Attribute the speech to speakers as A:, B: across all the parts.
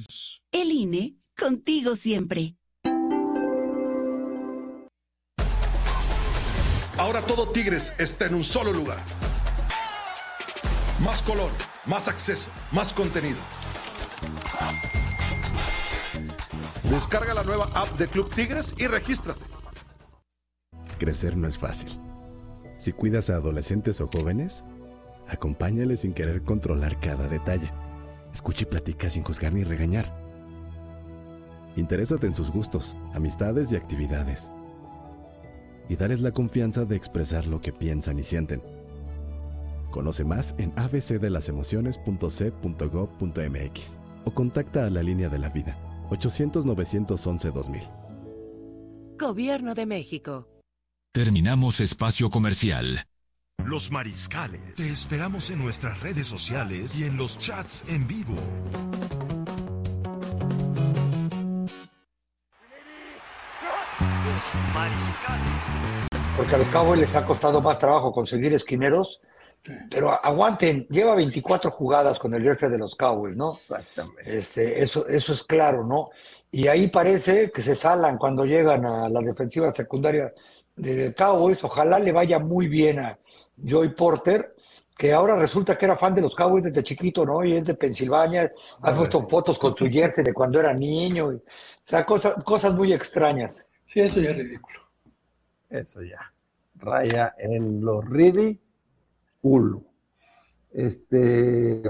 A: El INE, contigo siempre.
B: Ahora todo Tigres está en un solo lugar. Más color, más acceso, más contenido. Descarga la nueva app de Club Tigres y regístrate.
C: Crecer no es fácil. Si cuidas a adolescentes o jóvenes, acompáñales sin querer controlar cada detalle. Escucha y platica sin juzgar ni regañar. Interésate en sus gustos, amistades y actividades. Y darles la confianza de expresar lo que piensan y sienten. Conoce más en abcdelasemociones.c.gov.mx o contacta a la Línea de la Vida, 800-911-2000.
D: Gobierno de México.
E: Terminamos espacio comercial.
F: Los Mariscales. Te esperamos en nuestras redes sociales y en los chats en vivo. Los Mariscales.
G: Porque a los Cowboys les ha costado más trabajo conseguir esquineros, pero aguanten, lleva 24 jugadas con el jersey de los Cowboys, ¿no?
H: Exactamente.
G: Eso es claro, ¿no? Y ahí parece que se salan cuando llegan a la defensiva secundaria de Cowboys. Ojalá le vaya muy bien a Joey Porter, que ahora resulta que era fan de los Cowboys desde chiquito, ¿no? Y es de Pensilvania, ha puesto fotos con su jersey de cuando era niño, o sea, cosas muy extrañas.
H: Sí, eso ya es ridículo.
I: Eso ya. Raya en lo ridículo. ¿Qué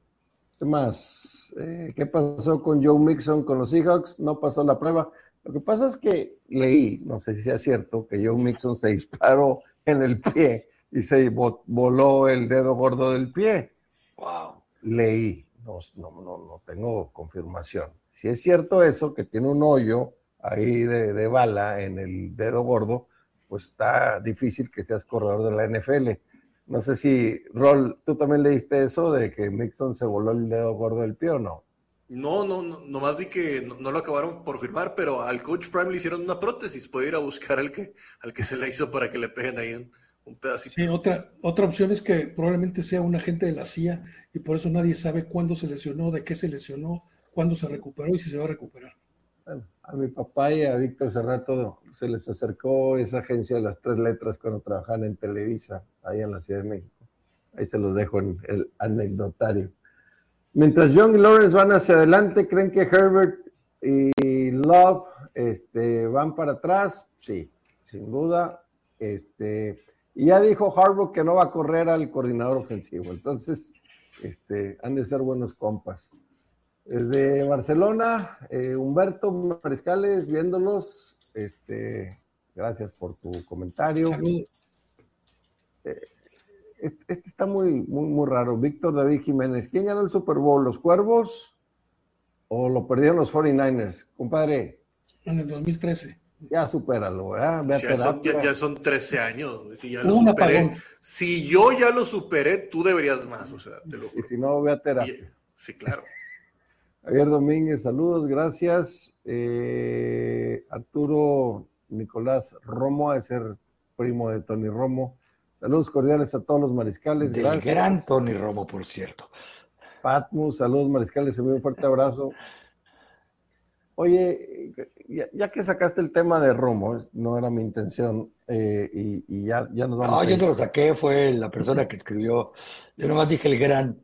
I: más? ¿Qué pasó con Joe Mixon con los Seahawks? No pasó la prueba. Lo que pasa es que leí, no sé si sea cierto, que Joe Mixon se disparó en el pie y se voló el dedo gordo del pie.
G: Wow.
I: Leí, no tengo confirmación. Si es cierto eso, que tiene un hoyo ahí de bala en el dedo gordo, pues está difícil que seas corredor de la NFL. No sé si, Rol, ¿tú también leíste eso de que Mixon se voló el dedo gordo del pie o no?
J: No, nomás vi que no lo acabaron por firmar, pero al Coach Prime le hicieron una prótesis. Puede ir a buscar al que se la hizo para que le peguen ahí un pedacito.
H: Sí, otra opción es que probablemente sea un agente de la CIA y por eso nadie sabe cuándo se lesionó, de qué se lesionó, cuándo se recuperó y si se va a recuperar.
I: Bueno, a mi papá y a Víctor Cerrato se les acercó esa agencia de las 3 letras cuando trabajaban en Televisa, ahí en la Ciudad de México. Ahí se los dejo en el anecdotario. Mientras Young y Lawrence van hacia adelante, ¿creen que Herbert y Love van para atrás? Sí, sin duda. Y ya dijo Harbaugh que no va a correr al coordinador ofensivo. Entonces, han de ser buenos compas. Desde Barcelona, Humberto Mariscales, viéndolos, gracias por tu comentario.
H: Saludos.
I: Este está muy raro. Víctor David Jiménez, ¿quién ganó el Super Bowl? ¿Los Cuervos o lo perdieron los 49ers? Compadre.
H: En el 2013.
I: Ya supéralo, ¿verdad?
J: Ya son 13 años. Si ya lo superé. Si yo ya lo superé, tú deberías más, o sea, te lo juro.
I: Y si no, ve a terapia.
J: Sí, claro.
I: Javier Domínguez, saludos, gracias. Arturo Nicolás Romo, a ser primo de Tony Romo. Saludos cordiales a todos los mariscales.
G: Del gran Tony Romo, por cierto.
I: Patmus, saludos mariscales, un fuerte abrazo. Oye, ya que sacaste el tema de Romo, no era mi intención, y ya nos vamos.
G: No, yo no lo saqué, fue la persona que escribió. Yo nomás dije el gran.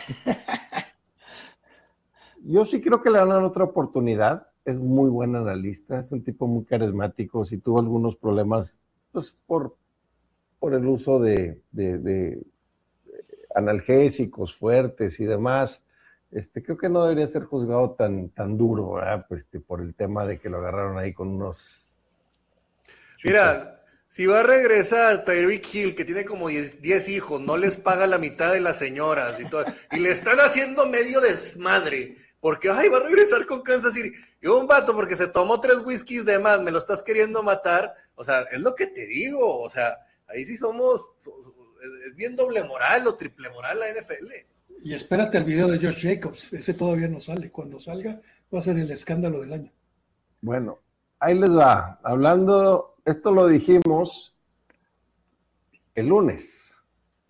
I: Yo sí creo que le van a dar otra oportunidad. Es muy buen analista, es un tipo muy carismático. Si tuvo algunos problemas, pues por el uso de analgésicos fuertes y demás, creo que no debería ser juzgado tan duro, ¿verdad? Pues, por el tema de que lo agarraron ahí con unos...
J: Mira, si va a regresar Tyreek Hill, que tiene como 10 hijos, no les paga la mitad de las señoras y todo, y le están haciendo medio desmadre, porque, va a regresar con Kansas City. Y un vato porque se tomó 3 whiskies de más, me lo estás queriendo matar. O sea, es lo que te digo, o sea, ahí sí es bien doble moral o triple moral la NFL.
H: Y espérate el video de Josh Jacobs, ese todavía no sale. Cuando salga va a ser el escándalo del año.
I: Bueno, ahí les va. Hablando, esto lo dijimos el lunes,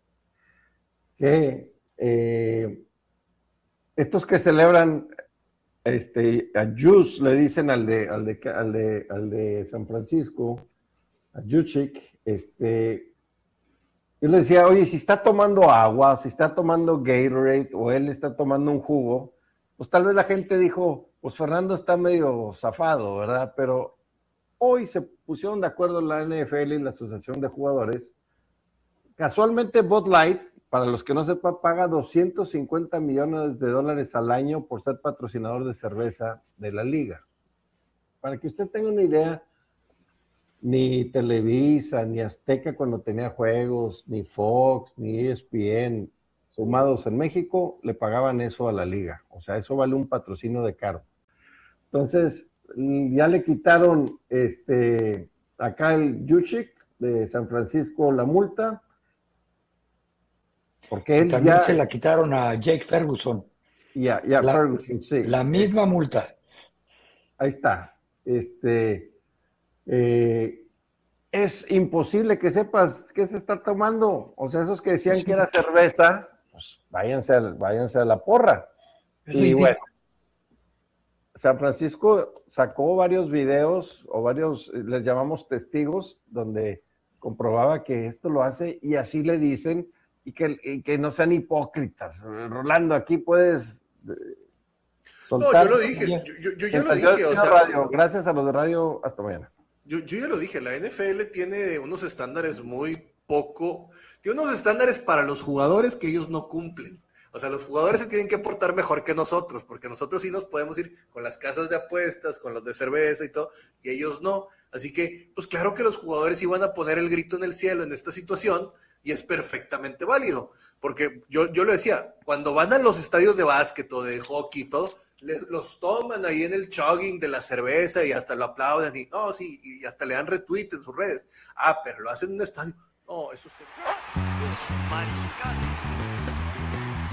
I: que estos que celebran A Juice le dicen al de San Francisco, a Juchik, yo le decía, oye, si está tomando agua, si está tomando Gatorade, o él está tomando un jugo, pues tal vez la gente dijo, pues Fernando está medio zafado, ¿verdad? Pero hoy se pusieron de acuerdo la NFL y la Asociación de Jugadores. Casualmente Bud Light, para los que no sepan, paga $250 millones al año por ser patrocinador de cerveza de la liga. Para que usted tenga una idea, ni Televisa, ni Azteca cuando tenía juegos, ni Fox, ni ESPN, sumados en México, le pagaban eso a la liga. O sea, eso vale un patrocinio de caro. Entonces, ya le quitaron acá el Juchik de San Francisco la multa. Porque él
G: también
I: ya
G: se la quitaron a Jake Ferguson.
I: Ferguson, sí.
G: La misma multa.
I: Ahí está. Es imposible que sepas qué se está tomando. O sea, esos que decían que era cerveza, pues váyanse a la porra. Y bueno, San Francisco sacó varios videos, o varios, les llamamos testigos, donde comprobaba que esto lo hace, y así le dicen, y que no sean hipócritas. Rolando, aquí puedes soltar.
J: No, yo lo dije, yo lo dije. O sea,
I: radio. Gracias a los de radio, hasta mañana.
J: Yo ya lo dije, la NFL tiene unos estándares tiene unos estándares para los jugadores que ellos no cumplen. O sea, los jugadores se tienen que portar mejor que nosotros, porque nosotros sí nos podemos ir con las casas de apuestas, con los de cerveza y todo, y ellos no. Así que, pues claro que los jugadores iban a poner el grito en el cielo en esta situación, y es perfectamente válido. Porque yo lo decía, cuando van a los estadios de básquet o de hockey y todo, los toman ahí en el chugging de la cerveza y hasta lo aplauden y hasta le dan retweet en sus redes. Pero lo hacen en un estadio. No, eso sí.
F: Los Mariscales.